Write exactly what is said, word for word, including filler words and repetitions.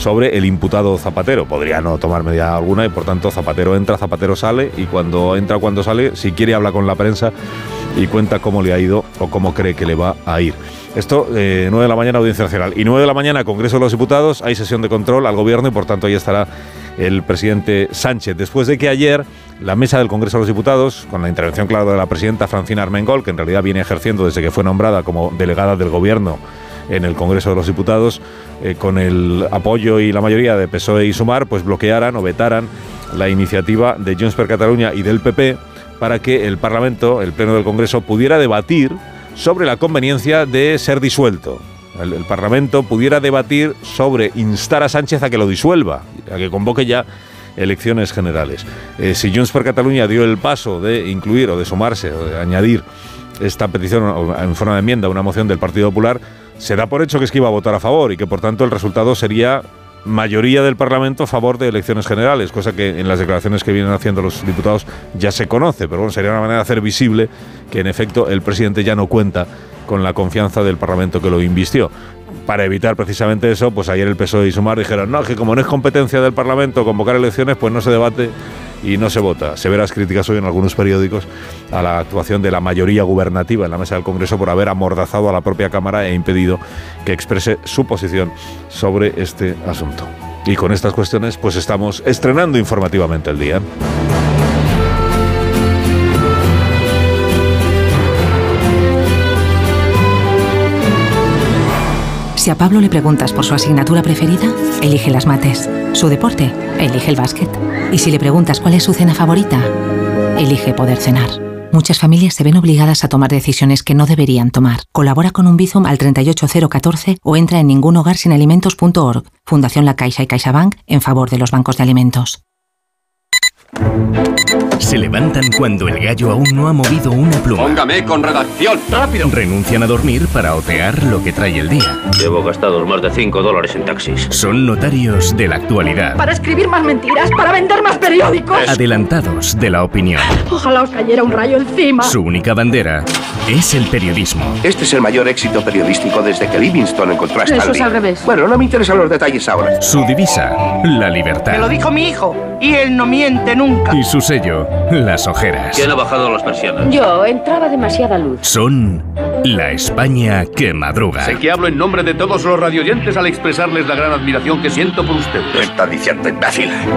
sobre el imputado Zapatero. Podría no tomar medida alguna y, por tanto, Zapatero entra, Zapatero sale, y cuando entra o cuando sale, si quiere, habla con la prensa y cuenta cómo le ha ido o cómo cree que le va a ir. Esto, eh, nueve de la mañana, Audiencia Nacional. Y nueve de la mañana, Congreso de los Diputados, hay sesión de control al Gobierno y, por tanto, ahí estará el presidente Sánchez. Después de que ayer la mesa del Congreso de los Diputados, con la intervención, claro, de la presidenta Francina Armengol, que en realidad viene ejerciendo desde que fue nombrada como delegada del Gobierno en el Congreso de los Diputados, eh, con el apoyo y la mayoría de P S O E y Sumar, pues bloquearan o vetaran la iniciativa de Junts per Catalunya y del P P para que el Parlamento, el Pleno del Congreso, pudiera debatir sobre la conveniencia de ser disuelto. El, el Parlamento pudiera debatir sobre instar a Sánchez a que lo disuelva, a que convoque ya elecciones generales. Eh, si Junts per Catalunya dio el paso de incluir o de sumarse o de añadir esta petición en forma de enmienda a una moción del Partido Popular, se da por hecho que es que iba a votar a favor y que, por tanto, el resultado sería mayoría del Parlamento a favor de elecciones generales, cosa que en las declaraciones que vienen haciendo los diputados ya se conoce, pero bueno, sería una manera de hacer visible que, en efecto, el presidente ya no cuenta con la confianza del Parlamento que lo invistió. Para evitar precisamente eso, pues ayer el P S O E y Sumar dijeron, no, que como no es competencia del Parlamento convocar elecciones, pues no se debate y no se vota. Severas críticas hoy en algunos periódicos a la actuación de la mayoría gubernativa en la mesa del Congreso por haber amordazado a la propia Cámara e impedido que exprese su posición sobre este asunto. Y con estas cuestiones, pues estamos estrenando informativamente el día. Si a Pablo le preguntas por su asignatura preferida, elige las mates. Su deporte, elige el básquet. Y si le preguntas cuál es su cena favorita, elige poder cenar. Muchas familias se ven obligadas a tomar decisiones que no deberían tomar. Colabora con un Bizum al treinta y ocho cero catorce o entra en ningún hogar sin alimentos punto org. Fundación La Caixa y CaixaBank en favor de los bancos de alimentos. Se levantan cuando el gallo aún no ha movido una pluma. Póngame con redacción, rápido. Renuncian a dormir para otear lo que trae el día. Llevo gastados más de cinco dólares en taxis. Son notarios de la actualidad. Para escribir más mentiras, para vender más periódicos. Adelantados de la opinión. Ojalá os cayera un rayo encima. Su única bandera es el periodismo. Este es el mayor éxito periodístico desde que Livingstone encontró a Stanley. Eso es al revés. Bueno, no me interesan los detalles ahora. Su divisa, la libertad. Me lo dijo mi hijo, y él no miente nunca. Y su sello, las ojeras. ¿Quién ha bajado las persianas? Yo, entraba demasiada luz. Son la España que madruga. Sé que hablo en nombre de todos los radioyentes al expresarles la gran admiración que siento por ustedes. ¿Qué está diciendo, imbécil?